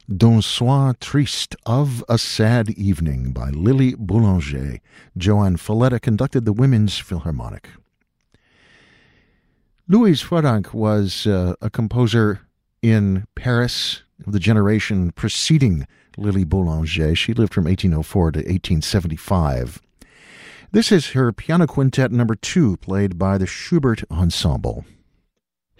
D'un soir triste, of a sad evening, by Lily Boulanger. Joanne Falletta conducted the Women's Philharmonic. Louise Frodank was a composer in Paris of the generation preceding Lily Boulanger. She lived from 1804 to 1875. This is her Piano Quintet number 2, played by the Schubert Ensemble.